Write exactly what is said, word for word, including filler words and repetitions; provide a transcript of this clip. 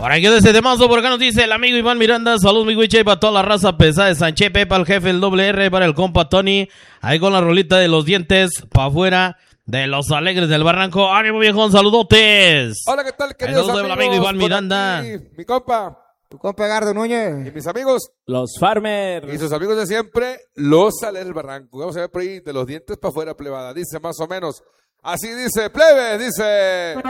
Por aquí desde Demazo, por acá nos dice el amigo Iván Miranda. Saludos, mi güey, para toda la raza pesada de Sánchez, Pepa, el jefe, el doble R, para el compa Tony. Ahí con la rolita de los dientes, para afuera de los Alegres del Barranco. ¡Ánimo, viejón! ¡Saludotes! Hola, ¿qué tal, queridos amigos? El amigo Iván Miranda. Aquí, mi compa. Tu compa Gardo Núñez. Y mis amigos. Los Farmers. Y sus amigos de siempre, los Alegres del Barranco. Vamos a ver por ahí, de los dientes para afuera, plebada. Dice más o menos. Así dice, plebe, dice...